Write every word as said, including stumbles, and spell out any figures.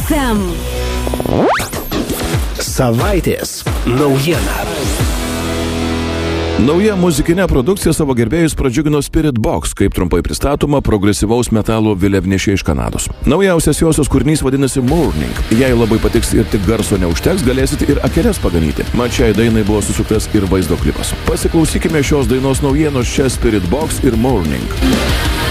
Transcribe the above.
es em. Savaitės naujiena. Nauja muzikinė produkcija savo gerbėjus pradžiugino Spirit Box, kaip trumpai pristatoma progresyvaus metalo vėliavnešė iš Kanados. Naujausias josios kūrinys vadinasi Morning. Jei labai patiks ir tik garso neužteks, galėsite ir akeles paganyti. Mat šiai dainai buvo susuktas ir vaizdo klipas. Pasiklausykime šios dainos naujienos čia Spirit Box ir Morning.